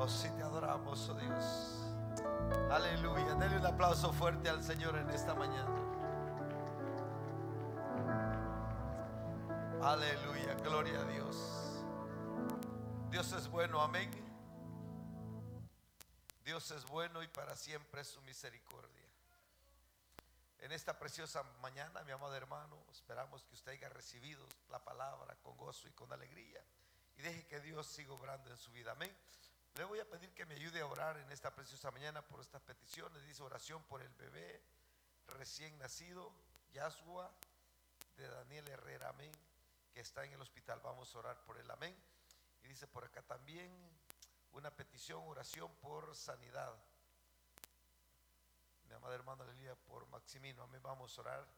alabamos y te adoramos, oh Dios. Aleluya. Denle un aplauso fuerte al Señor en esta mañana. Aleluya, gloria a Dios. Dios es bueno, amén. Dios es bueno y para siempre es su misericordia. En esta preciosa mañana, mi amado hermano, esperamos que usted haya recibido la palabra con gozo y con alegría y deje que Dios siga obrando en su vida, amén. Le voy a pedir que me ayude a orar en esta preciosa mañana por estas peticiones. Dice oración por el bebé recién nacido, Yashua, de Daniel Herrera, amén, que está en el hospital. Vamos a orar por él, amén. Y dice por acá también una petición, oración por sanidad. Mi amada hermana Lelia, por Maximino, amén. Vamos a orar.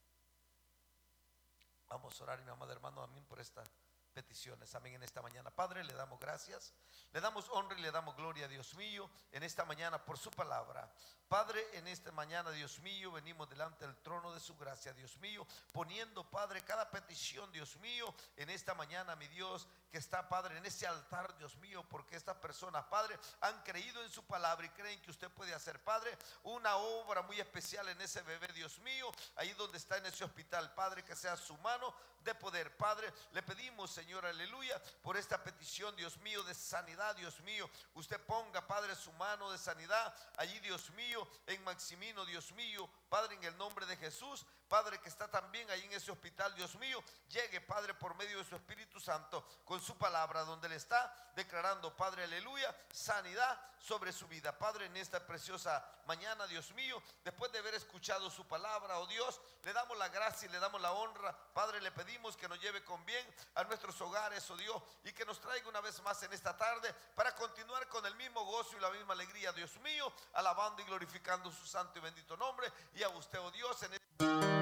Vamos a orar, mi amada hermano, amén, por estas peticiones, amén, en esta mañana. Padre, le damos gracias, le damos honra y le damos gloria a Dios mío en esta mañana por su palabra. Padre, en esta mañana, Dios mío, venimos delante del trono de su gracia, Dios mío, poniendo, Padre, cada petición, Dios mío, en esta mañana, mi Dios, que está, Padre, en ese altar, Dios mío, porque estas personas, Padre, han creído en su palabra y creen que usted puede hacer, Padre, una obra muy especial en ese bebé, Dios mío, ahí donde está en ese hospital, Padre, que sea su mano de poder. Padre, le pedimos, Señor, aleluya, por esta petición, Dios mío, de sanidad, Dios mío, usted ponga, Padre, su mano de sanidad allí, Dios mío, en Maximino, Dios mío, Padre, en el nombre de Jesús. Padre, que está también ahí en ese hospital, Dios mío, llegue, Padre, por medio de su Espíritu Santo, con su palabra, donde le está declarando, Padre, aleluya, sanidad sobre su vida. Padre, en esta preciosa mañana, Dios mío, después de haber escuchado su palabra, oh Dios, le damos la gracia y le damos la honra. Padre, le pedimos que nos lleve con bien a nuestros hogares, oh Dios, y que nos traiga una vez más en esta tarde para continuar con el mismo gozo y la misma alegría, Dios mío, alabando y glorificando su santo y bendito nombre. Y a usted, oh Dios, en